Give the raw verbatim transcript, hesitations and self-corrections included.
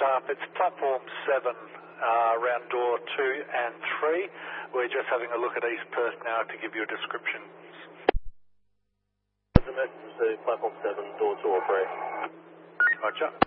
staff. It's platform seven, uh, around door two and three. We're just having a look at East Perth now to give you a description. The message to platform seven, door two or three. Roger.